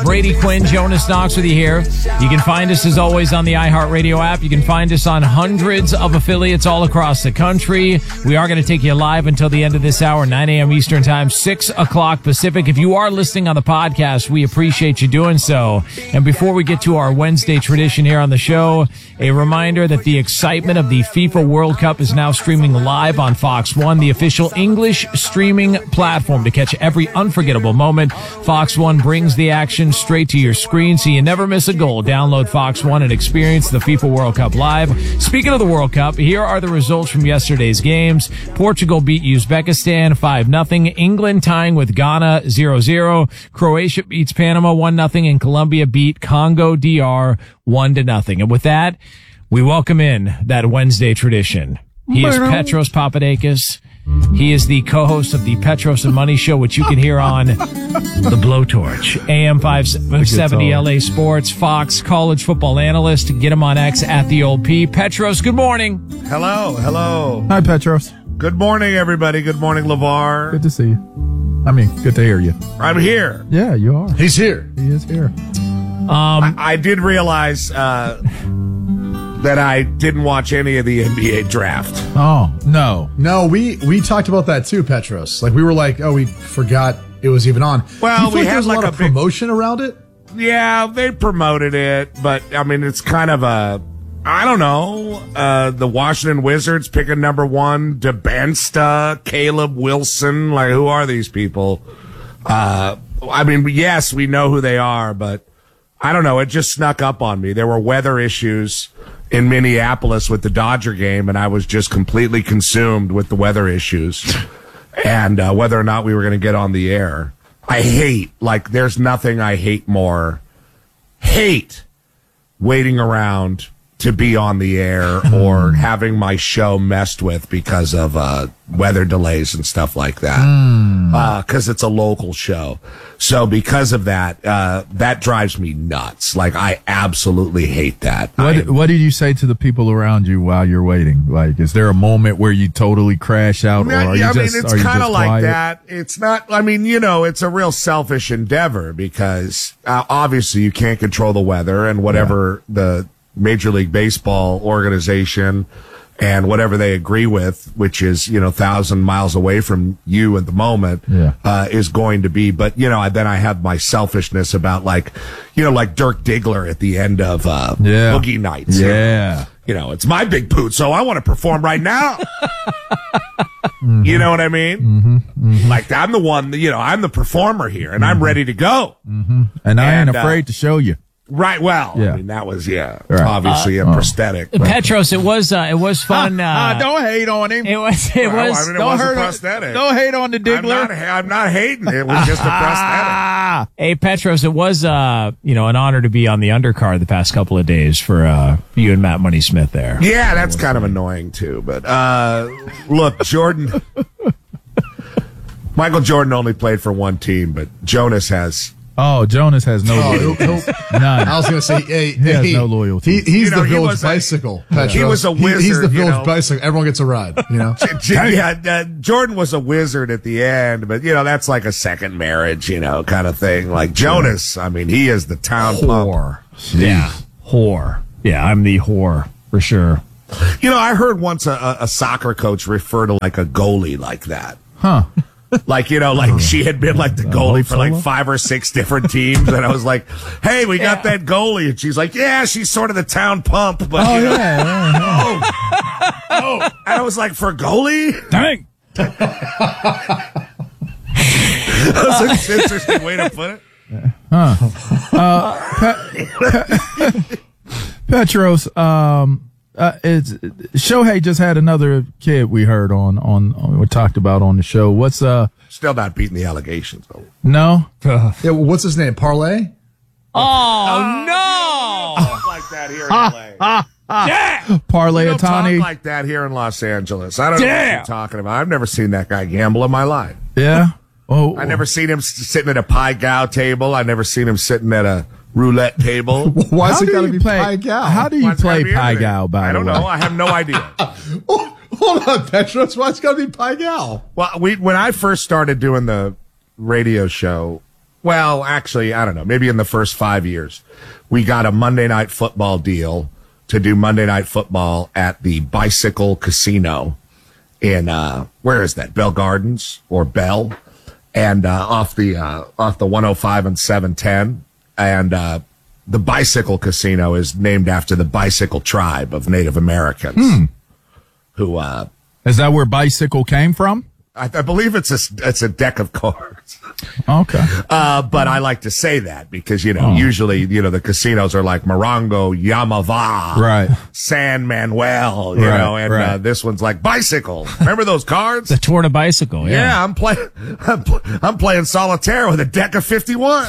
Brady Quinn, Jonas Knox with you here. You can find us, as always, on the iHeartRadio app. You can find us on hundreds of affiliates all across the country. We are going to take you live until the end of this hour, 9 a.m. Eastern Time, 6 o'clock Pacific. If you are listening on the podcast, we appreciate you doing so. And before we get to our Wednesday tradition here on the show, a reminder that the excitement of the FIFA World Cup is now streaming live on Fox One, the official English streaming platform. To catch every unforgettable moment, Fox One brings the action straight to your screen so you never miss a goal. Download Fox One and experience the FIFA World Cup live. Speaking of the World Cup, here are the results from yesterday's games. Portugal beat Uzbekistan 5-0. England tying with Ghana 0-0. Croatia beats Panama 1-0. And Colombia beat Congo DR 1-0. And with that, we welcome in that Wednesday tradition. He is Petros Papadakis. He is the co-host of the Petros and Money Show, which you can hear on the Blowtorch. AM 570 LA Sports, Fox college football analyst. Get him on X at the old P. Petros, good morning. Hello. Hi, Petros. Good morning, everybody. Good morning, LeVar. Good to see you. I mean, good to hear you. I'm here. Yeah, you are. He's here. He is here. I did realize that I didn't watch any of the NBA draft. Oh, no. No, we talked about that too, Petros. Like, we were like, oh, we forgot it was even on. Well, Do you feel we like had there's like a lot a of promotion around it. Yeah, they promoted it, but I mean, it's kind of I don't know, the Washington Wizards picking number one, DeBensta, Caleb Wilson. Like, who are these people? I mean, yes, we know who they are, but I don't know. It just snuck up on me. There were weather issues in Minneapolis with the Dodger game, and I was just completely consumed with the weather issues and whether or not we were going to get on the air. There's nothing I hate more. Hate waiting around to be on the air or having my show messed with because of weather delays and stuff like that. Because it's a local show. So because of that, that drives me nuts. Like, I absolutely hate that. What did you say to the people around you while you're waiting? Like, is there a moment where you totally crash out? Or are you it's kind of like that. It's not, it's a real selfish endeavor because obviously you can't control the weather and whatever the Major League Baseball organization and whatever they agree with, which is, 1,000 miles away from you at the moment, is going to be. But, then I have my selfishness about like Dirk Diggler at the end of Boogie Nights. Yeah. It's my big boot, so I want to perform right now. Mm-hmm. You know what I mean? Mm-hmm. Mm-hmm. Like, I'm the one, I'm the performer here, and I'm ready to go. Mm-hmm. And I ain't afraid to show you. Right. Well, yeah. I mean, that was, obviously a prosthetic. But. Petros, it was fun. Don't hate on him. It was. It was a prosthetic. Don't hate on the Diggler. I'm not hating. It was just a prosthetic. Hey, Petros, it was, an honor to be on the undercard the past couple of days for, you and Matt Money Smith there. Yeah, that's kind of annoying too. But, look, Jordan, Michael Jordan only played for one team, but Jonas has. Oh, Jonas has no loyalty. None. I was going to say, he has no loyalty. He's the village bicycle. He was a wizard. He's the village bicycle. Everyone gets a ride. Jordan was a wizard at the end, but that's like a second marriage, kind of thing. Like Jonas, I mean, he is the town whore. Yeah, whore. Yeah, I'm the whore for sure. I heard once a soccer coach refer to like a goalie like that. Huh. Like, she had been like the goalie for like 5 or 6 different teams. And I was like, hey, we got that goalie. And she's like, yeah, she's sort of the town pump. But, oh. And I was like, for goalie? Dang. That's an interesting way to put it. Petros, Shohei just had another kid. We heard on we talked about on the show. What's still not beating the allegations though? No. Yeah, what's his name? Parlay? Oh no! Talk like that here in LA. Yeah. Parlay Atani. Atani. Talk like that here in Los Angeles. I don't know what you're talking about. I've never seen that guy gamble in my life. Yeah. Oh. I never seen him sitting at a Pai Gow table. I never seen him sitting at a roulette table. Why is it got to be Pai Gow? How do you play Pai Gow, by the way? I don't know. I have no idea. Hold on, Petros. Why it's got to be Pai Gow? Well, when I first started doing the radio show, well, actually, I don't know, maybe in the first 5 years, we got a Monday Night Football deal to do Monday Night Football at the Bicycle Casino in, where is that? Bell Gardens or Bell? And, off the 105 and 710. And, the Bicycle Casino is named after the Bicycle tribe of Native Americans who, Is that where bicycle came from? I believe it's a deck of cards. Okay. But I like to say that because, usually, the casinos are like Morongo, Yamava, Right. San Manuel, Right, and right. this one's like bicycle. Remember those cards? The Tour to Bicycle. Yeah, I'm playing solitaire with a deck of 51.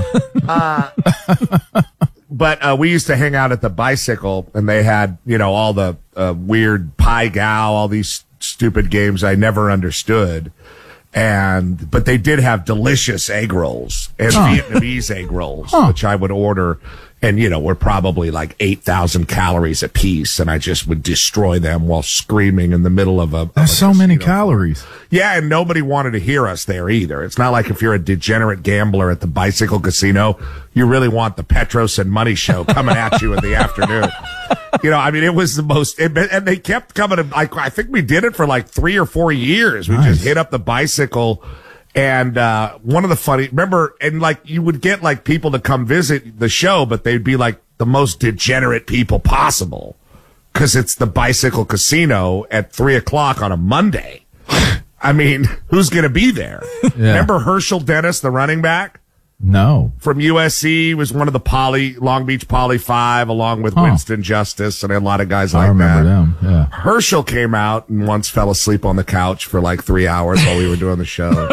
But we used to hang out at the Bicycle, and they had, all the weird Pai Gow, all these stupid games I never understood. But they did have delicious egg rolls and Vietnamese egg rolls, which I would order. And, were probably like 8,000 calories a piece. And I just would destroy them while screaming in the middle of a. That's so many calories. Yeah. And nobody wanted to hear us there either. It's not like if you're a degenerate gambler at the Bicycle Casino, you really want the Petros and Money show coming at you in the afternoon. It was the most, and they kept coming to, I think we did it for like 3 or 4 years. We just hit up the Bicycle. And, one of the funny, remember, and like you would get like people to come visit the show, but they'd be like the most degenerate people possible. 'Cause it's the Bicycle Casino at 3:00 on a Monday. I mean, who's going to be there? Yeah. Remember Herschel Dennis, the running back? No. From USC, was one of the Long Beach Poly 5, along with Winston Justice and a lot of guys like that. I remember them, yeah. Herschel came out and once fell asleep on the couch for like 3 hours while we were doing the show.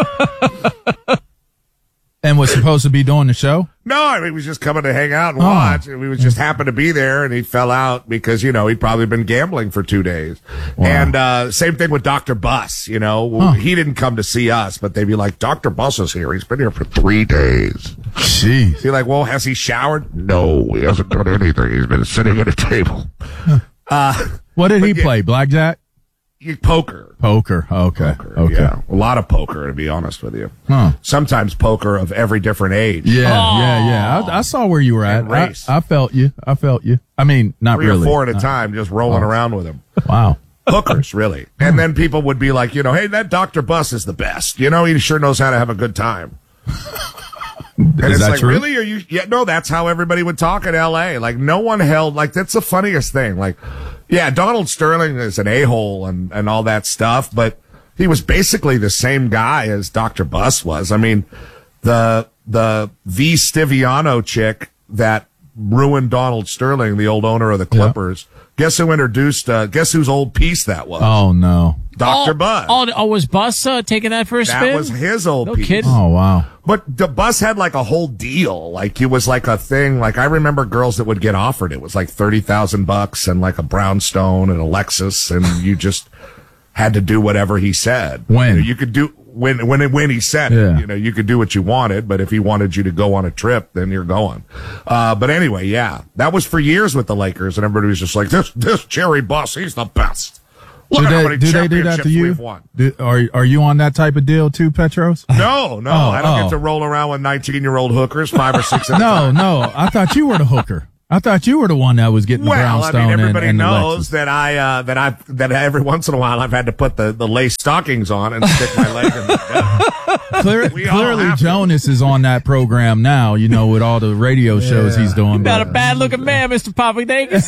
And was supposed to be doing the show? No, he was just coming to hang out and watch. And we was just happened to be there, and he fell out because, he'd probably been gambling for 2 days. Wow. And same thing with Dr. Buss, He didn't come to see us, but they'd be like, Dr. Buss is here. He's been here for 3 days. Jeez. Be like, well, has he showered? No, he hasn't done anything. He's been sitting at a table. What did he play? Blackjack? Poker. Poker. Okay. Okay. Yeah. A lot of poker, to be honest with you. Huh. Sometimes poker of every different age. Yeah. I saw where you were at. Race. I felt you. I mean, not 3 really. or 4 at a time, just rolling around with him. Wow. Hookers, really. And then people would be like, hey, that Dr. Buss is the best. He sure knows how to have a good time. And is it's that like, true? really? Are you? Yeah, no, that's how everybody would talk in L.A. Like, no one held, like, that's the funniest thing. Like, yeah, Donald Sterling is an a-hole and all that stuff, but he was basically the same guy as Dr. Buss was. I mean, the V. Stiviano chick that ruined Donald Sterling, the old owner of the Clippers, guess whose old piece that was? Oh, no. Dr. Buss. Was Buss taking that for a spin? That was his old piece. Kidding. Oh, wow. But the Buss had like a whole deal. Like it was like a thing. Like I remember girls that would get offered. It was like $30,000 and like a brownstone and a Lexus, and you just had to do whatever he said. When you could do when he said it, you could do what you wanted. But if he wanted you to go on a trip, then you're going. But anyway, yeah, that was for years with the Lakers, and everybody was just like, this Jerry Buss, he's the best. Look at how many do they do that to you? we've won. Are you on that type of deal too, Petros? No, I don't get to roll around with 19-year-old hookers, 5 or 6 at a time. No. I thought you were the hooker. I thought you were the one that was getting the brownstone. I mean, everybody and knows the that that every once in a while I've had to put the lace stockings on and stick my leg in the Clearly, Jonas is on that program now, with all the radio shows he's doing. You're not a bad-looking man, Mr. Papadakis.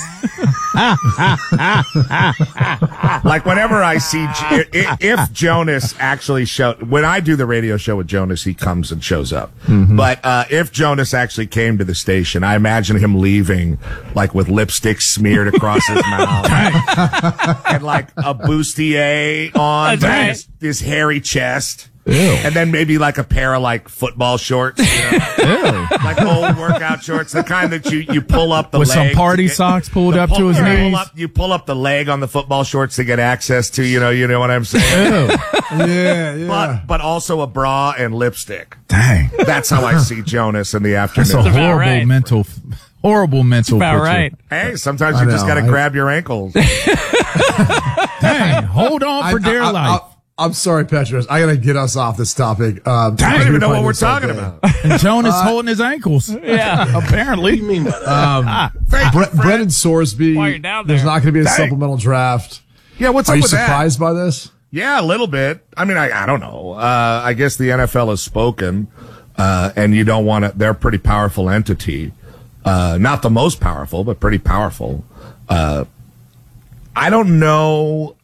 Like whenever I see, if Jonas actually when I do the radio show with Jonas, he comes and shows up. Mm-hmm. But if Jonas actually came to the station, I imagine him leaving like with lipstick smeared across his mouth and like a bustier on his hairy chest. Ew. And then maybe like a pair of like football shorts, like old workout shorts, the kind that you pull up the with leg some party socks pulled up to his knees. You pull up the leg on the football shorts to get access to, you know what I'm saying? Yeah. But also a bra and lipstick. Dang, that's how I see Jonas in the afternoon. That's a horrible mental about picture. Right. Hey, sometimes you just got to grab your ankles. Dang, hold on for dear life. I'm sorry, Petros. I gotta get us off this topic. I don't even know what we're talking about. And Joan is holding his ankles. Yeah. Apparently. Thank you, Fred. Brendan Sorsby. While you're down There's there. not going to be a Dang. supplemental draft. Yeah, what's Are up you with that? surprised by this? Yeah, a little bit. I mean, I don't know. I guess the NFL has spoken, and you don't want to. They're a pretty powerful entity. Not the most powerful, but pretty powerful. I don't know.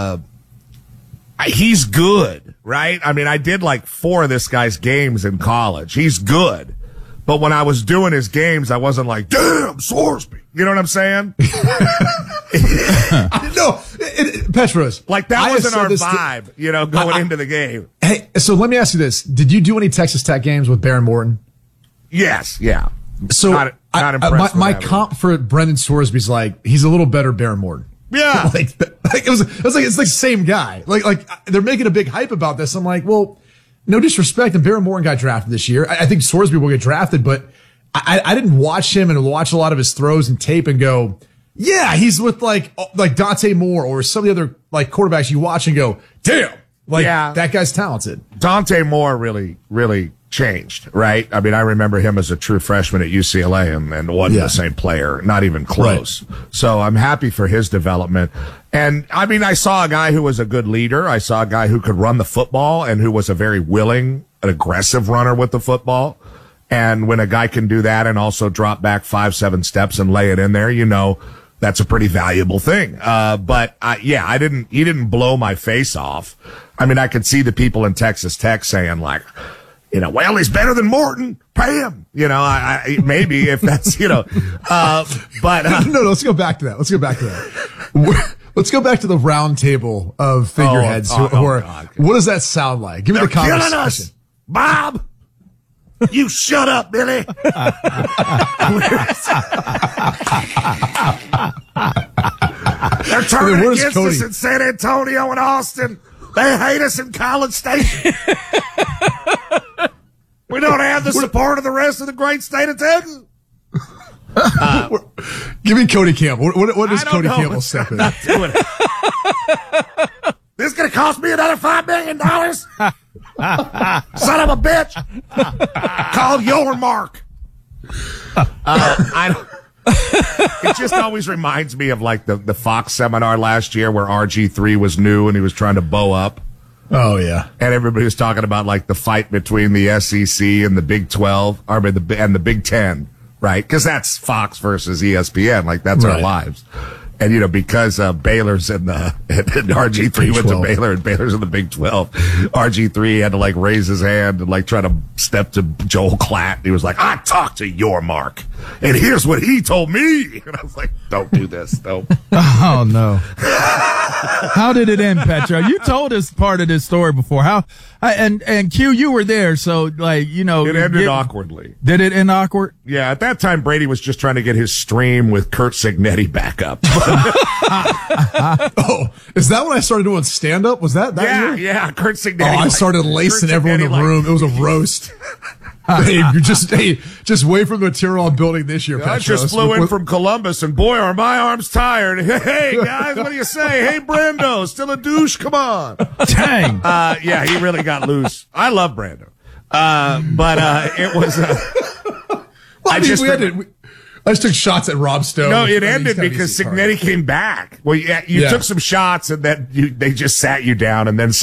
He's good, right? I mean, I did like 4 of this guy's games in college. He's good. But when I was doing his games, I wasn't like, damn, Sorsby. You know what I'm saying? No, Petros. Like that I wasn't said our this to- vibe, going into the game. Hey, so let me ask you this: did you do any Texas Tech games with Baron Morton? Yes, yeah. So not impressed my with that. comp for Brendan Sorsby's like he's a little better Baron Morton. Yeah. it's like the same guy. Like they're making a big hype about this. I'm like, well, no disrespect, and Baron Morton got drafted this year. I think Sorsby will get drafted, but I didn't watch him and watch a lot of his throws and tape and go, yeah, he's with like Dante Moore or some of the other like quarterbacks you watch and go, damn, like Yeah. that guy's talented. Dante Moore really, really changed, right? I mean, I remember him as a true freshman at UCLA and wasn't the same player, not even close. Right. So I'm happy for his development. And I mean, I saw a guy who was a good leader. I saw a guy who could run the football and who was a very willing, an aggressive runner with the football. And when a guy can do that and also drop back 5-7 steps and lay it in there, that's a pretty valuable thing. He didn't blow my face off. I mean, I could see the people in Texas Tech saying like, well, he's better than Morton. Pay him. Maybe if that's, No, let's go back to that. Let's go back to the round table of figureheads who are, God. what does that sound like? Give me the killing conversation. us, Bob. You shut up, Billy. They're turning where's against Cody? us in San Antonio and Austin. They hate us in College Station. We don't have the support of the rest of the great state of Texas. Give me Cody Campbell. What does I don't Cody know. Campbell step in? Not doing it. This is going to cost me another $5 million. Son of a bitch. Call your mark. It just always reminds me of like the Fox seminar last year where RG3 was new and he was trying to bow up. Oh, yeah. And everybody was talking about like the fight between the SEC and the Big 12 and the Big 10, right? Because that's Fox versus ESPN. Like that's our lives. And, because Baylor's and RG3 went to Baylor and Baylor's in the Big 12, RG3 had to like raise his hand and like try to step to Joel Klatt. He was like, I talked to your mark. And here's what he told me. And I was like, don't do this. Don't. Oh, no. How did it end, Petro? You told us part of this story before. And Q, you were there. So like, It ended awkwardly. Did it end awkward? Yeah. At that time, Brady was just trying to get his stream with Kurt Signetti back up. Oh, is that when I started doing stand up? Was that year? Yeah. Kurt Signetti. I started lacing everyone in the room. It was a roast. Hey, just wait for the material I'm building this year, I Petros. just flew in from Columbus, and boy, are my arms tired. Hey, guys, what do you say? Hey, Brando, still a douche? Come on. Dang. Yeah, he really got loose. I love Brando. It was, I just took shots at Rob Stone. No, it ended because Signetti came back. Well, you took some shots, and then they just sat you down, and then